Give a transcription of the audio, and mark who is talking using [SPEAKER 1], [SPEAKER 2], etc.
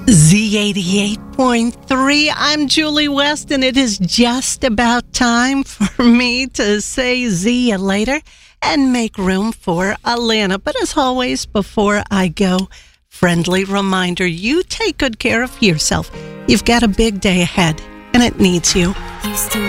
[SPEAKER 1] Z88.3. I'm Julie West, and it is just about time for me to say see you later and make room for Alana. But as always, before I go, friendly reminder, you take good care of yourself. You've got a big day ahead, and it needs you.